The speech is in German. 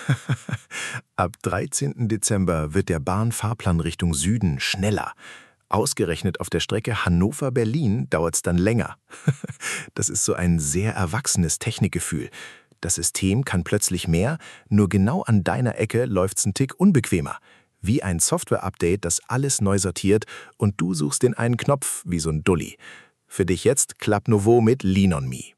Ab 13. Dezember wird der Bahnfahrplan Richtung Süden schneller. Ausgerechnet auf der Strecke Hannover-Berlin dauert es dann länger. Das ist so ein sehr erwachsenes Technikgefühl. Das System kann plötzlich mehr, nur genau an deiner Ecke läuft's einen Tick unbequemer. Wie ein Software-Update, das alles neu sortiert und du suchst den einen Knopf wie so ein Dulli. Für dich jetzt Club Nouveau mit Lean on Me.